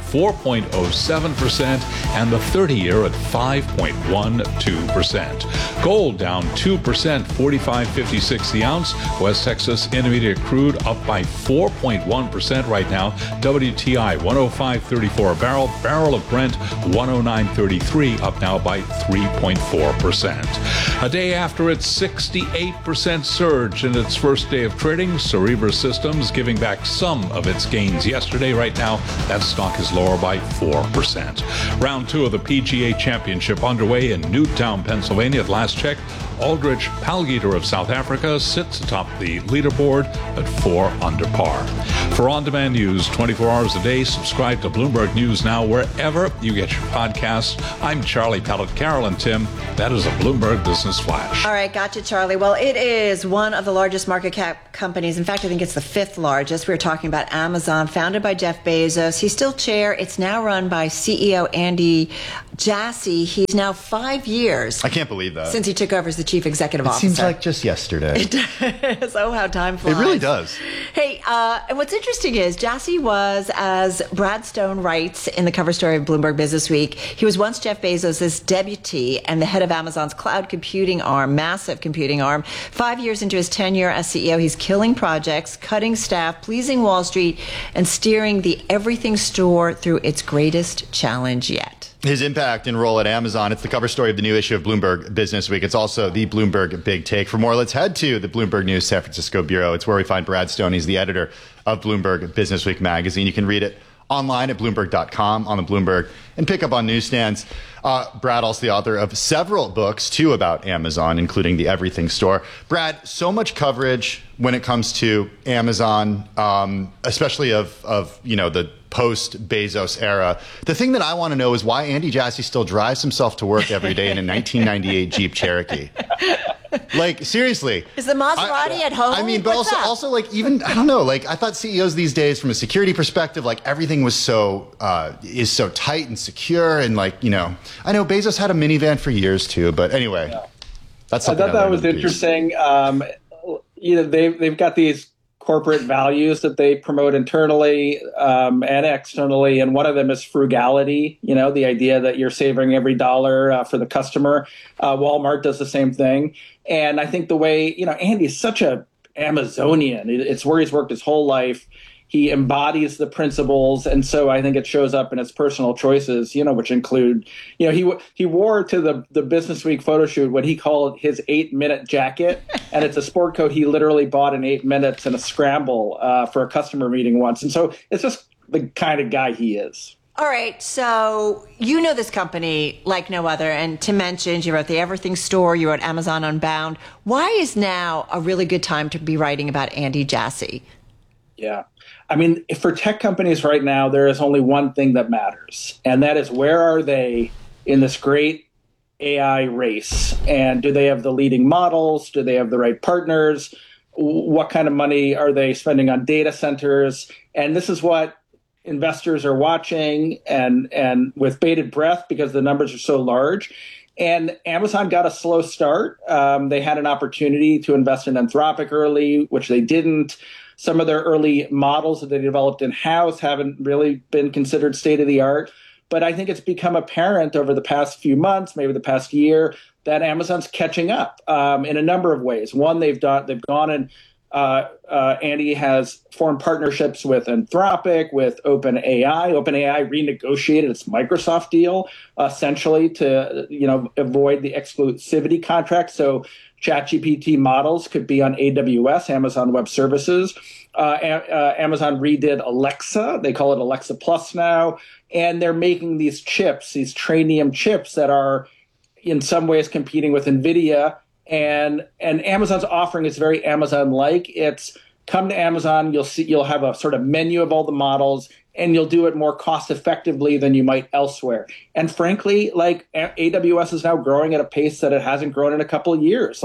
four point oh seven percent and the thirty-year at five point one two percent. Gold down two percent, forty-five fifty-six the ounce. West Texas Intermediate crude up by four point one percent right now. W T I one oh five thirty-four a barrel. Barrel of Brent one oh nine thirty-three, up now by three point four percent. A day after its sixty-eight percent surge in its first day of trading, Cerebras Systems giving back some of its gains yesterday. Right now, that stock is lower by four percent. Round two of the P G A Championship underway in Newtown, Pennsylvania. At last check, Aldrich Palgiter of South Africa sits atop the leaderboard at four under par. For on-demand news twenty-four hours a day, subscribe to Bloomberg News Now wherever you get your podcasts. I'm Charlie Pellet. Carol and Tim, that is a Bloomberg Business Flash. All right, gotcha, Charlie. Well, it is one of the largest market cap companies. In fact, I think it's the fifth largest. We were talking about Amazon, founded by Jeff Bezos. He's still chair. It's now run by C E O Andy Jassy. He's now five years. I can't believe that. Since he took over as the chief executive it officer. Seems like just yesterday. It does. Oh, how time flies. It really does. Hey, uh, and what's interesting is Jassy was, as Brad Stone writes in the cover story of Bloomberg Business Week, he was once Jeff Bezos' deputy and the head of Amazon's cloud computing arm, massive computing arm. Five years into his tenure as C E O, he's killing projects, cutting staff, pleasing Wall Street, and steering the everything store through its greatest challenge yet. His impact and role at Amazon. It's the cover story of the new issue of Bloomberg Business Week. It's also the Bloomberg Big Take. For more, let's head to the Bloomberg News San Francisco Bureau. It's where we find Brad Stone. He's the editor of Bloomberg Business Week magazine. You can read it online at Bloomberg dot com, on the Bloomberg, and pick up on newsstands. Uh, Brad, also the author of several books, too, about Amazon, including The Everything Store. Brad, so much coverage when it comes to Amazon, um, especially of, of, you know, the post-Bezos era. The thing that I want to know is why Andy Jassy still drives himself to work every day in a nineteen ninety-eight Jeep Cherokee. Like, seriously. Is the Maserati I, at home? I mean, but What's also, that? also, like, even, I don't know, like, I thought C E Os these days, from a security perspective, like, everything was so, uh, is so tight and secure. And, like, you know, I know Bezos had a minivan for years, too. But anyway, yeah. that's something I thought I that was interesting. Um, you know, they've, they've got these corporate values that they promote internally um, and externally. And one of them is frugality, you know, the idea that you're savoring every dollar uh, for the customer. Uh, Walmart does the same thing. And I think the way, you know, Andy's such a Amazonian. It's where he's worked his whole life. He embodies the principles. And so I think it shows up in his personal choices, you know, which include, you know, he he wore to the, the Business Week photo shoot what he called his eight minute jacket. And it's a sport coat he literally bought in eight minutes in a scramble uh, for a customer meeting once. And so it's just the kind of guy he is. All right, so you know this company like no other, and Tim mentioned you wrote The Everything Store, you wrote Amazon Unbound. Why is now a really good time to be writing about Andy Jassy? Yeah. I mean, for tech companies right now, there is only one thing that matters, and that is where are they in this great A I race? And do they have the leading models? Do they have the right partners? What kind of money are they spending on data centers? And this is what investors are watching and, and with bated breath because the numbers are so large. And Amazon got a slow start. Um, they had an opportunity to invest in Anthropic early, which they didn't. Some of their early models that they developed in-house haven't really been considered state-of-the-art. But I think it's become apparent over the past few months, maybe the past year, that Amazon's catching up um, in a number of ways. One, they've done, they've gone and uh, uh, Andy has formed partnerships with Anthropic, with OpenAI. OpenAI renegotiated its Microsoft deal essentially to, you know, avoid the exclusivity contract. So ChatGPT models could be on A W S, Amazon Web Services. Uh, a- uh, Amazon redid Alexa. They call it Alexa Plus now. And they're making these chips, these Trainium chips that are in some ways competing with NVIDIA. And and Amazon's offering is very Amazon-like. It's come to Amazon, you'll see you'll have a sort of menu of all the models, and you'll do it more cost effectively than you might elsewhere. And frankly, like A W S is now growing at a pace that it hasn't grown in a couple of years. Like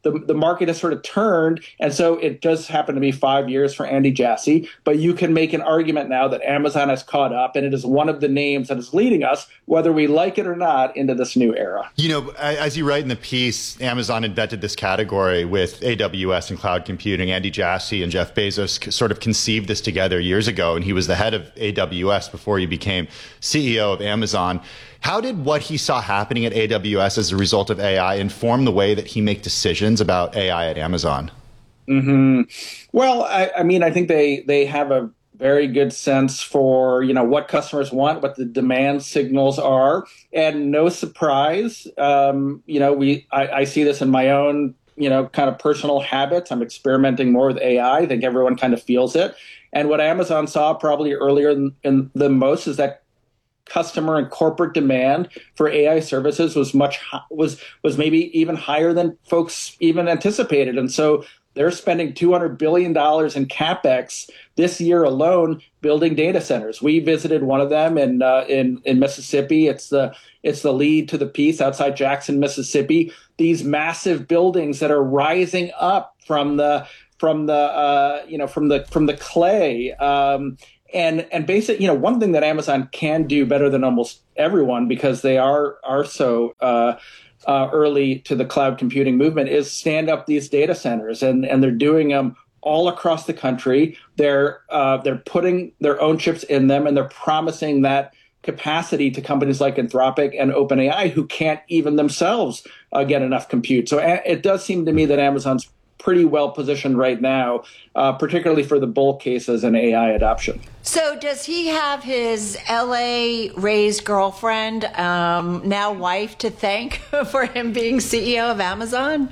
the, the market has sort of turned. And so it does happen to be five years for Andy Jassy. But you can make an argument now that Amazon has caught up, and it is one of the names that is leading us, whether we like it or not, into this new era. You know, as you write in the piece, Amazon invented this category with A W S and cloud computing. Andy Jassy and Jeff Bezos sort of conceived this together years ago, and he was the head of A W S before he became C E O of Amazon. How did what he saw happening at A W S as a result of A I inform the way that he makes decisions about A I at Amazon? Mm-hmm. Well, I, I mean, I think they they have a very good sense for, you know, what customers want, what the demand signals are, and no surprise, um, you know, we I, I see this in my own, you know, kind of personal habits. I'm experimenting more with A I. I think everyone kind of feels it. And what Amazon saw probably earlier than, in, than most is that customer and corporate demand for A I services was much was was maybe even higher than folks even anticipated, and so they're spending two hundred billion dollars in CapEx this year alone building data centers. We visited one of them in uh, in in Mississippi. It's the it's the lead to the piece outside Jackson, Mississippi. These massive buildings that are rising up from the from the uh, you know from the from the clay. Um, And and basically, you know, one thing that Amazon can do better than almost everyone, because they are are so uh, uh, early to the cloud computing movement, is stand up these data centers, and and they're doing them all across the country. They're uh, they're putting their own chips in them, and they're promising that capacity to companies like Anthropic and OpenAI, who can't even themselves uh, get enough compute. So a- it does seem to me that Amazon's pretty well positioned right now, uh, particularly for the bull cases and A I adoption. So does he have his L A raised girlfriend, um, now wife, to thank for him being C E O of Amazon?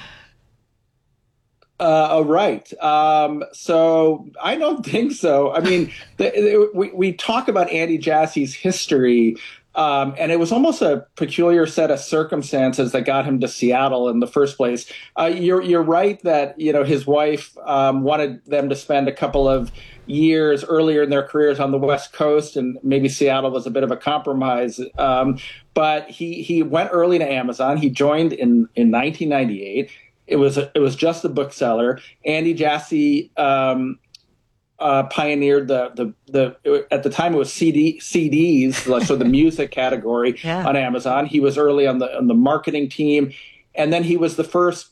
Uh, right. Um, so I don't think so. I mean, the, the, we, we talk about Andy Jassy's history, Um, and it was almost a peculiar set of circumstances that got him to Seattle in the first place. Uh, you're you're right that, you know, his wife um, wanted them to spend a couple of years earlier in their careers on the West Coast, and maybe Seattle was a bit of a compromise. Um, but he he went early to Amazon. He joined in in nineteen ninety-eight. It was a, it was just a bookseller. Andy Jassy Um, Uh, pioneered the, the the at the time it was C D C Ds, like, so the music category yeah. on Amazon. He was early on the on the marketing team, and then he was the first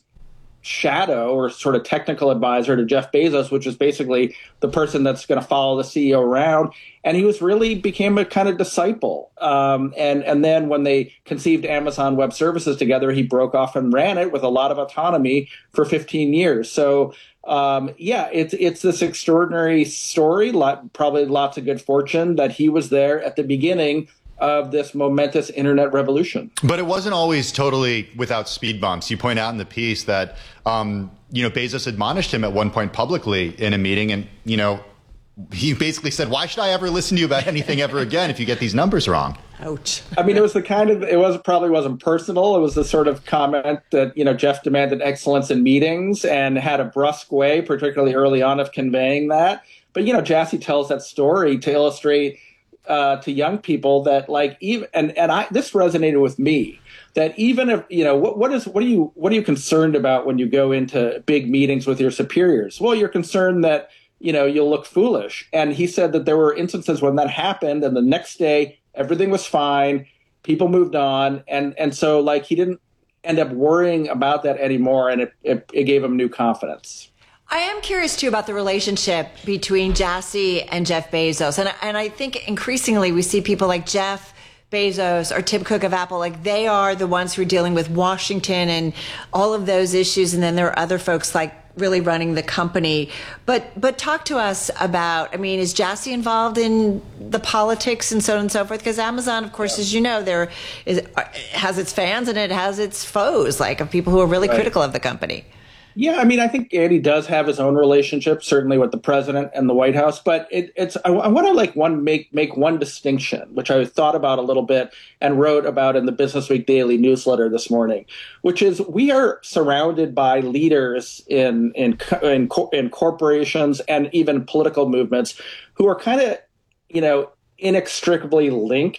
shadow or sort of technical advisor to Jeff Bezos, which is basically the person that's going to follow the C E O around. And he was really became a kind of disciple. Um, and and then when they conceived Amazon Web Services together, he broke off and ran it with a lot of autonomy for fifteen years. So. Um, yeah, it's it's this extraordinary story, lot, probably lots of good fortune that he was there at the beginning of this momentous internet revolution. But it wasn't always totally without speed bumps. You point out in the piece that, um, you know, Bezos admonished him at one point publicly in a meeting, and, you know, he basically said, why should I ever listen to you about anything ever again if you get these numbers wrong? Ouch. I mean, it was the kind of, it was probably wasn't personal. It was the sort of comment that, you know, Jeff demanded excellence in meetings and had a brusque way, particularly early on, of conveying that. But, you know, Jassy tells that story to illustrate uh, to young people that, like, even, and, and I, this resonated with me, that even if, you know, what, what is, what are you, what are you concerned about when you go into big meetings with your superiors? Well, you're concerned that, you know, you'll look foolish. And he said that there were instances when that happened, and the next day everything was fine, people moved on, and and so, like, he didn't end up worrying about that anymore, and it, it, it gave him new confidence. I am curious, too, about the relationship between Jassy and Jeff Bezos. And, and I think increasingly we see people like Jeff Bezos or Tim Cook of Apple, like, they are the ones who are dealing with Washington and all of those issues. And then there are other folks like really running the company. But but talk to us about, I mean, is Jassy involved in the politics and so on and so forth? Because Amazon, of course, as you know, there is has its fans and it has its foes, like, of people who are really right. critical of the company. Yeah, I mean, I think Andy does have his own relationship, certainly with the president and the White House. But it, it's I, I want to like one make make one distinction, which I thought about a little bit and wrote about in the Business Week Daily newsletter this morning, which is we are surrounded by leaders in in in, in corporations and even political movements who are kind of, you know, inextricably linked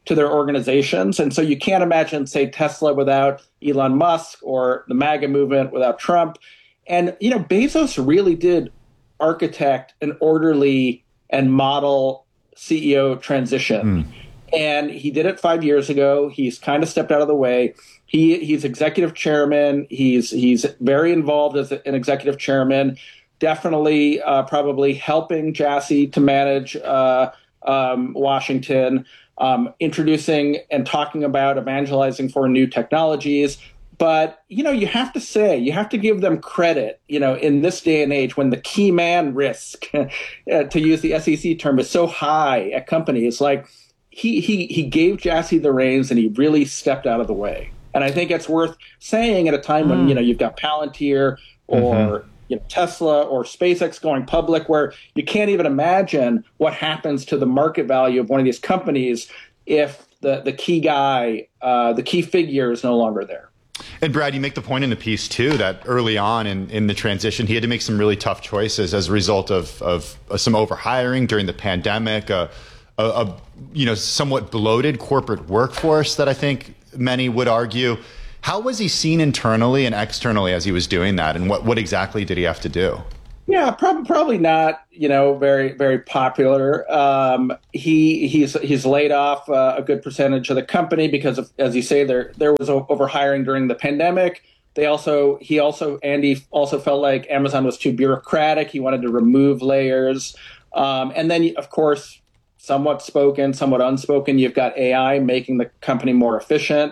to their organizations. And so you can't imagine, say, Tesla without Elon Musk or the MAGA movement without Trump. And, you know, Bezos really did architect an orderly and model C E O transition. Mm. And he did it five years ago. He's kind of stepped out of the way. He he's executive chairman. He's he's very involved as an executive chairman. Definitely, uh, probably helping Jassy to manage uh, um, Washington, um, introducing and talking about evangelizing for new technologies. But, you know, you have to say, you have to give them credit, you know, in this day and age when the key man risk, to use the S E C term, is so high at companies. Like, he he he gave Jassy the reins and he really stepped out of the way. And I think it's worth saying at a time when, mm. you know, you've got Palantir or mm-hmm. you know, Tesla or SpaceX going public, where you can't even imagine what happens to the market value of one of these companies if the, the key guy, uh, the key figure is no longer there. And Brad, you make the point in the piece, too, that early on in, in the transition, he had to make some really tough choices as a result of, of some overhiring during the pandemic, a, a, a you know, somewhat bloated corporate workforce that I think many would argue. How was he seen internally and externally as he was doing that? And what, what exactly did he have to do? Yeah, prob- probably not, you know, very, very popular. Um, he he's he's laid off uh, a good percentage of the company because of, as you say, there there was overhiring during the pandemic. They also he also Andy also felt like Amazon was too bureaucratic. He wanted to remove layers, um, and then of course, somewhat spoken, somewhat unspoken, you've got A I making the company more efficient.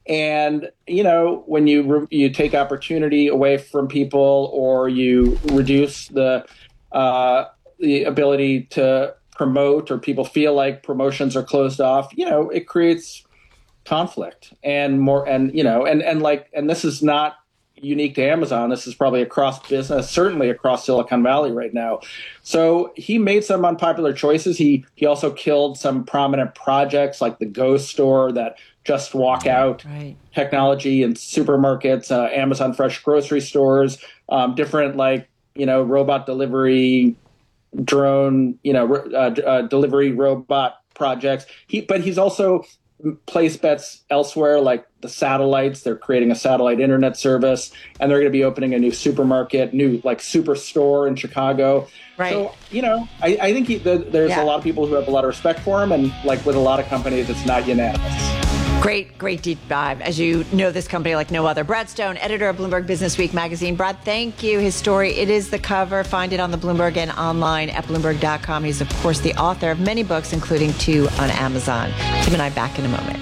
And, you know, when you re- you take opportunity away from people or you reduce the uh, the ability to promote, or people feel like promotions are closed off, you know, it creates conflict and more. And, you know, and, and like and this is not unique to Amazon. This is probably across business, certainly across Silicon Valley right now. So he made some unpopular choices. He he also killed some prominent projects like the Go Store, that just walk out right. technology in supermarkets, uh, Amazon Fresh grocery stores, um, different like, you know, robot delivery, drone, you know, uh, uh, delivery robot projects. He, but he's also placed bets elsewhere, like the satellites. They're creating a satellite internet service, and they're going to be opening a new supermarket, new like superstore in Chicago. Right. So, you know, I, I think he, the, there's yeah. a lot of people who have a lot of respect for him, and like with a lot of companies, it's not unanimous. Great, great deep dive. As you know, this company like no other. Brad Stone, editor of Bloomberg Business Week magazine. Brad, thank you. His story, it is the cover. Find it on the Bloomberg and online at Bloomberg dot com. He's, of course, the author of many books, including two on Amazon. Tim and I back in a moment.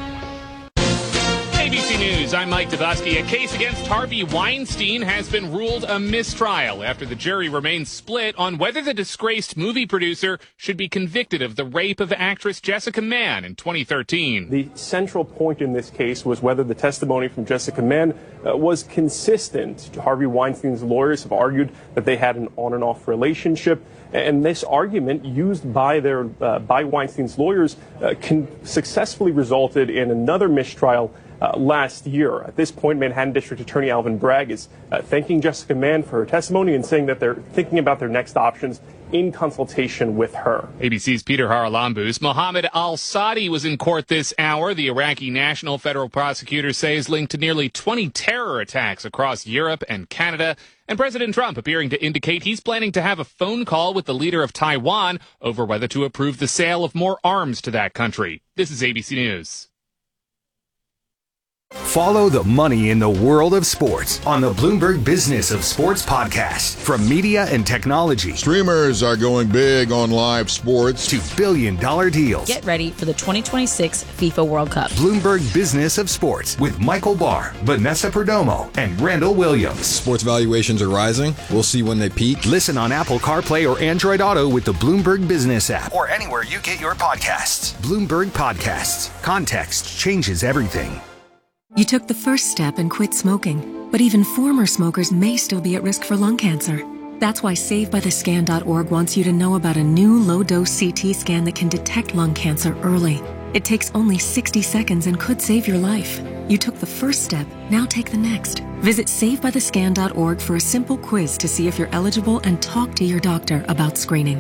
A B C News, I'm Mike Dubosky. A case against Harvey Weinstein has been ruled a mistrial after the jury remains split on whether the disgraced movie producer should be convicted of the rape of actress Jessica Mann in twenty thirteen. The central point in this case was whether the testimony from Jessica Mann uh, was consistent. Harvey Weinstein's lawyers have argued that they had an on and off relationship. And this argument, used by their uh, by Weinstein's lawyers, uh, can successfully resulted in another mistrial uh, last year. At this point, Manhattan District Attorney Alvin Bragg is uh, thanking Jessica Mann for her testimony and saying that they're thinking about their next options in consultation with her. A B C's Peter Haralambous. Mohammed al-Sadi was in court this hour. The Iraqi national federal prosecutor says linked to nearly twenty terror attacks across Europe and Canada. And President Trump appearing to indicate he's planning to have a phone call with the leader of Taiwan over whether to approve the sale of more arms to that country. This is A B C News. Follow the money in the world of sports on the Bloomberg Business of Sports podcast. From media and technology, streamers are going big on live sports, to billion dollar deals. Get ready for the twenty twenty-six FIFA World Cup. Bloomberg Business of Sports with Michael Barr, Vanessa Perdomo, and Randall Williams. Sports valuations are rising. We'll see when they peak. Listen on Apple CarPlay or Android Auto with the Bloomberg Business app, or anywhere you get your podcasts. Bloomberg Podcasts. Context changes everything. You took the first step and quit smoking, but even former smokers may still be at risk for lung cancer. That's why Save By The Scan dot org wants you to know about a new low-dose C T scan that can detect lung cancer early. It takes only sixty seconds and could save your life. You took the first step, now take the next. Visit Save By The Scan dot org for a simple quiz to see if you're eligible and talk to your doctor about screening.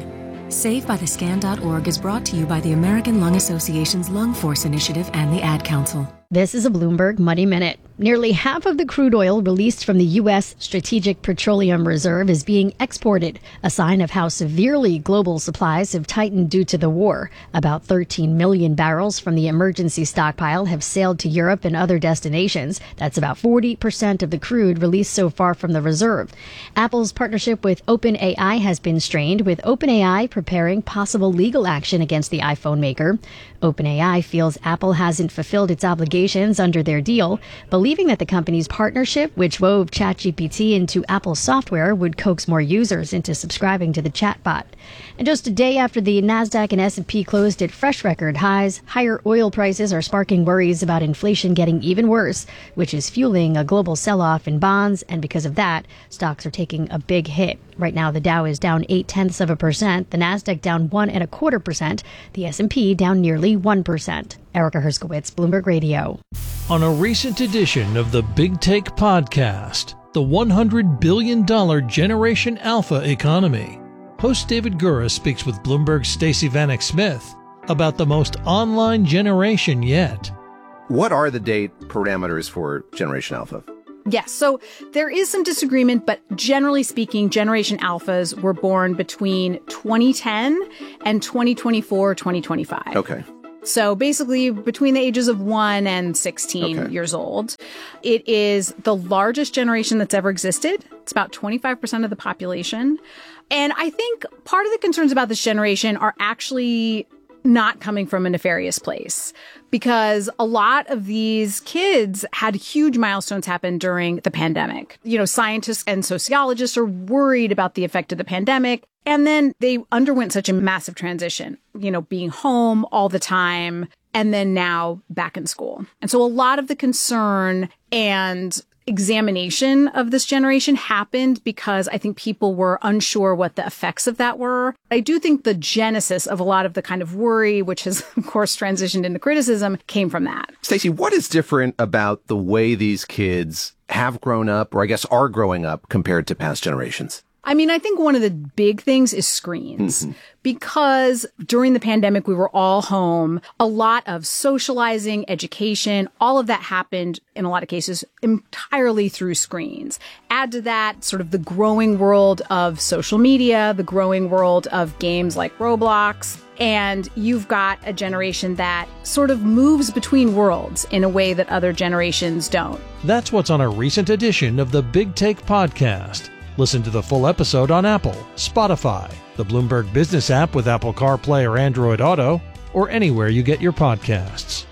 Save By The Scan dot org is brought to you by the American Lung Association's Lung Force Initiative and the Ad Council. This is a Bloomberg Money Minute. Nearly half of the crude oil released from the U S Strategic Petroleum Reserve is being exported, a sign of how severely global supplies have tightened due to the war. About thirteen million barrels from the emergency stockpile have sailed to Europe and other destinations. That's about forty percent of the crude released so far from the reserve. Apple's partnership with OpenAI has been strained, with OpenAI preparing possible legal action against the iPhone maker. OpenAI feels Apple hasn't fulfilled its obligations under their deal, believing that the company's partnership, which wove ChatGPT into Apple's software, would coax more users into subscribing to the chatbot. And just a day after the NASDAQ and S and P closed at fresh record highs, higher oil prices are sparking worries about inflation getting even worse, which is fueling a global sell-off in bonds, and because of that, stocks are taking a big hit. Right now, the Dow is down eight tenths of a percent, the NASDAQ down one and a quarter percent, the S and P down nearly one percent. Erica Herskowitz, Bloomberg Radio. On a recent edition of the Big Take podcast, the one hundred billion dollars Generation Alpha economy, host David Gura speaks with Bloomberg's Stacey Vanek Smith about the most online generation yet. What are the date parameters for Generation Alpha? Yes, so there is some disagreement, but generally speaking, Generation Alphas were born between twenty ten and twenty twenty-four, twenty twenty-five. Okay. So basically between the ages of one and sixteen okay. years old. It is the largest generation that's ever existed. It's about twenty-five percent of the population. And I think part of the concerns about this generation are actually not coming from a nefarious place, because a lot of these kids had huge milestones happen during the pandemic. You know, scientists and sociologists are worried about the effect of the pandemic. And then they underwent such a massive transition, you know, being home all the time, and then now back in school. And so a lot of the concern and examination of this generation happened because I think people were unsure what the effects of that were. I do think the genesis of a lot of the kind of worry, which has, of course, transitioned into criticism, came from that. Stacey, what is different about the way these kids have grown up, or I guess are growing up, compared to past generations? I mean, I think one of the big things is screens. Mm-hmm. Because during the pandemic, we were all home. A lot of socializing, education, all of that happened, in a lot of cases, entirely through screens. Add to that sort of the growing world of social media, the growing world of games like Roblox, and you've got a generation that sort of moves between worlds in a way that other generations don't. That's what's on a recent edition of the Big Take podcast. Listen to the full episode on Apple, Spotify, the Bloomberg Business app with Apple CarPlay or Android Auto, or anywhere you get your podcasts.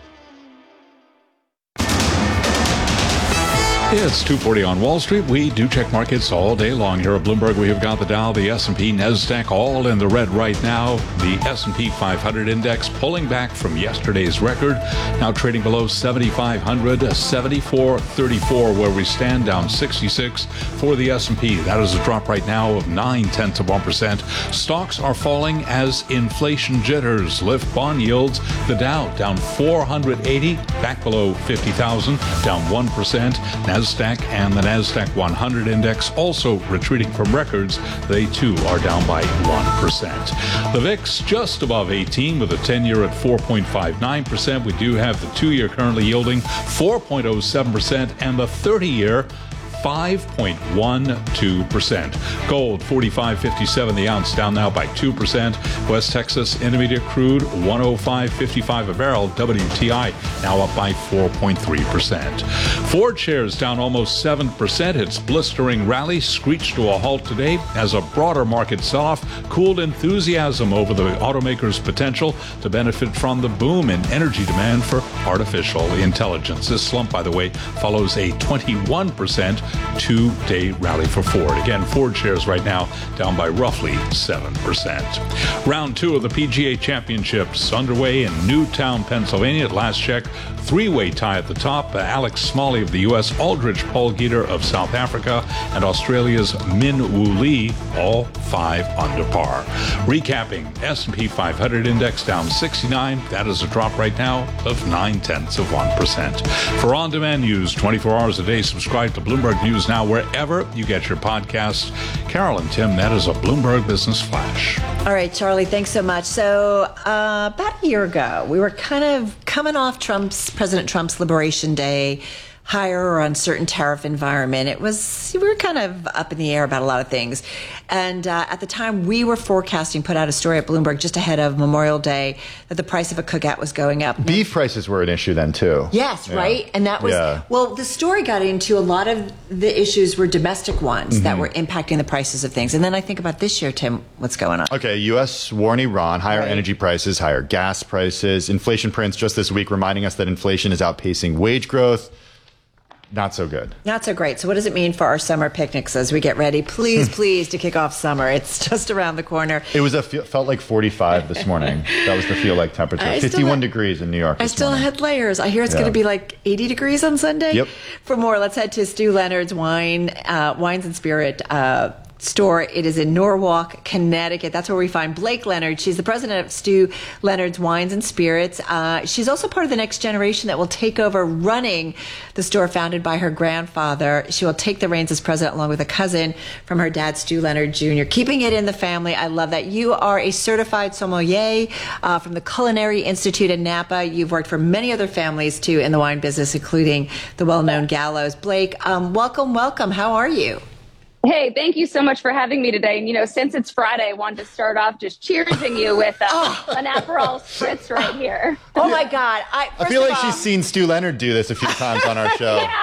It's two forty on Wall Street. We do check markets all day long here at Bloomberg. We have got the Dow, the S and P, NASDAQ all in the red right now. The S and P five hundred index pulling back from yesterday's record, now trading below seventy-five hundred, seventy-four thirty-four where we stand, down sixty-six for the S and P. That is a drop right now of nine tenths of one percent. Stocks are falling as inflation jitters lift bond yields. The Dow down four hundred eighty, back below fifty thousand, down one percent. NASDAQ and the NASDAQ one hundred index also retreating from records. They too are down by one percent. The V I X just above eighteen with a ten-year at four point five nine percent. We do have the two-year currently yielding four point oh seven percent and the thirty-year five point one two percent. Gold, forty-five fifty-seven the ounce, down now by two percent. West Texas Intermediate crude, one oh five fifty-five a barrel. W T I now up by four point three percent. Ford shares down almost seven percent. Its blistering rally screeched to a halt today as a broader market sell-off cooled enthusiasm over the automaker's potential to benefit from the boom in energy demand for artificial intelligence. This slump, by the way, follows a twenty-one percent two-day rally for Ford. Again, Ford shares right now down by roughly seven percent. Round two of the P G A Championships underway in Newtown, Pennsylvania. At last check, three-way tie at the top. Uh, Alex Smalley of the U S, Aldrich Polgieter of South Africa, and Australia's Min Woo Lee, all five under par. Recapping, S and P five hundred index down sixty-nine. That is a drop right now of nine-tenths of one percent. For on-demand news twenty-four hours a day, subscribe to Bloomberg News Now wherever you get your podcasts. Carol and Tim, that is a Bloomberg Business Flash. All right, Charlie, thanks so much. So uh, about a year ago, we were kind of coming off Trump's President Trump's Liberation Day higher or uncertain tariff environment. It was, we were kind of up in the air about a lot of things. And uh, at the time, we were forecasting, put out a story at Bloomberg just ahead of Memorial Day that the price of a cookout was going up. Beef prices were an issue then, too. Yes, yeah. right? And that was, yeah. well, the story got into a lot of the issues were domestic ones mm-hmm. that were impacting the prices of things. And then I think about this year, Tim, what's going on? Okay, U S war in Iran, higher right. energy prices, higher gas prices, inflation prints just this week reminding us that inflation is outpacing wage growth. Not so good. Not so great. So what does it mean for our summer picnics as we get ready, please, please, to kick off summer? It's just around the corner. It was a felt like forty-five this morning. That was the feel like temperature. I fifty-one had, degrees in New York I this still morning. had layers. I hear it's yeah. going to be like eighty degrees on Sunday. Yep. For more, let's head to Stu Leonard's Wine, uh, Wines and Spirit uh store. It is in Norwalk, Connecticut. That's where we find Blake Leonard. She's the president of Stu Leonard's Wines and Spirits. Uh, she's also part of the next generation that will take over running the store founded by her grandfather. She will take the reins as president along with a cousin from her dad, Stu Leonard Junior Keeping it in the family. I love that. You are a certified sommelier uh, from the Culinary Institute in Napa. You've worked for many other families, too, in the wine business, including the well-known Gallows. Blake, um, welcome, welcome. How are you? Hey, thank you so much for having me today. And, you know, since it's Friday, I wanted to start off just cheersing you with uh, oh. an Aperol Spritz right here. Oh, my God. I, I feel like all, she's seen Stu Leonard do this a few times on our show. Yeah.